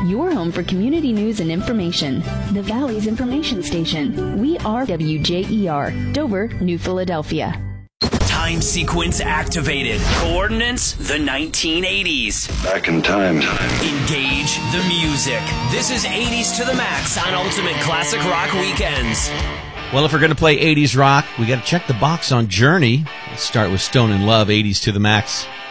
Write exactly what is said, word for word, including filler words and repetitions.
your home for community news and information. The Valley's information station. We are W J E R, Dover, New Philadelphia. Time sequence activated. Coordinates, the nineteen eighties. Back in time. Engage the music. This is eighties to the max on Ultimate Classic Rock Weekends. Well, if we're going to play eighties rock, we got to check the box on Journey. Let's start with Stone in Love, eighties to the max.